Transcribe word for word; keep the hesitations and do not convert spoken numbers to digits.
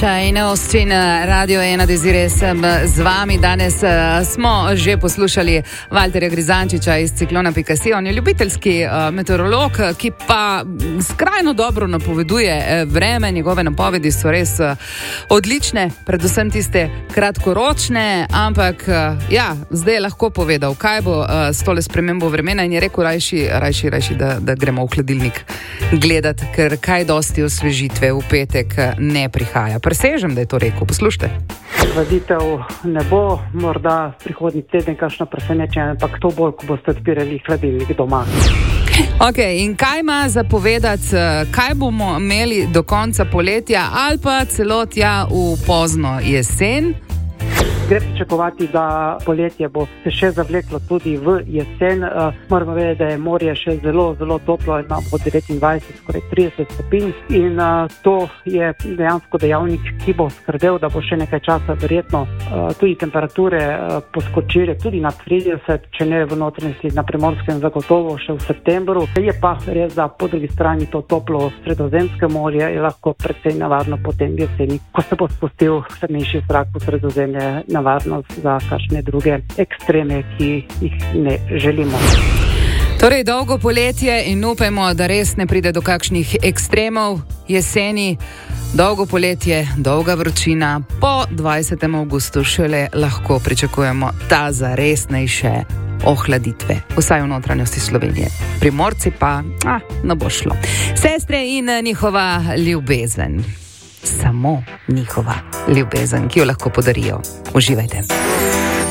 Natasha in Austin, Radio ena, Desire sem z vami. Danes uh, smo že poslušali Valterja Grizančiča iz Ciklona pika si. On je ljubiteljski uh, meteorolog, ki pa skrajno dobro napoveduje vreme. Njegove napovedi so res uh, odlične, predvsem tiste kratkoročne, ampak uh, ja, zdaj je lahko povedal, kaj bo uh, s tole spremembo vremena in je rekel rajši, rajši, rajši da, da gremo v hladilnik gledati, ker kaj dosti osvežitve v petek ne prihaja. Presežem, da je to rekel. Poslušajte. Hladitev ne bo, morda prihodnji teden kakšno presenečenje, ampak to bolj, ko boste odpirali hladilnik doma. Ok, in kaj ima za povedati, kaj bomo imeli do konca poletja ali pa celo tja v pozno jesen? Gre pričakovati, da poletje bo se še zavleklo tudi v jesen. Uh, moramo vedeti, da je morje še zelo, zelo toplo, imamo devetindvajset, skoraj trideset stopinj in uh, to je dejansko dejavnik, ki bo skrbel, da bo še nekaj časa verjetno uh, tudi temperature uh, poskočile tudi nad trideset, če ne v notranjosti na Primorskem zagotovo še v septembru. Je pa res, da po drugi strani to toplo Sredozemske morje je lahko precej nevarno potem jeseni, ko se bo spustil hladnejši zrak v Sredozemlje, nevarnost za kakšne druge ekstreme, ki jih ne želimo. Torej, dolgo poletje in upajmo, da res ne pride do kakšnih ekstremov jeseni. Dolgo poletje, dolga vročina, po dvajsetem avgustu šele lahko pričakujemo ta zaresnejše ohladitve, vsaj v notranjosti Slovenije. Primorci pa, ah, ne bo šlo. Sestre in njihova ljubezen. Samo njihova ljubezen, ki jo lahko podarijo. Uživajte.